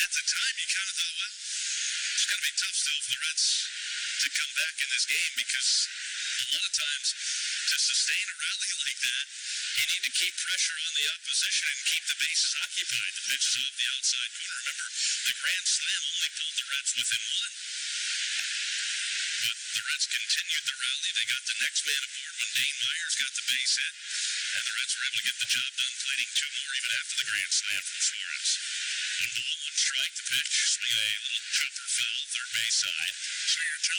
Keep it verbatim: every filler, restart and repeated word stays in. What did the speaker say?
at the time, you kind of thought, well, it's going to be tough still for the Reds to come back in this game because a lot of times to sustain a rally like that, you need to keep pressure on the opposition and keep the bases occupied. The pitch is off the outside corner. Remember, the grand slam only pulled the Reds within one. But the Reds continued the rally. They got the next man aboard when Dane Myers got the base hit. And the Reds were able to get the job done, plating two more even after the grand slam from Suarez. One ball, one strike, the pitch, swing a little jumper foul, third base side. Swinger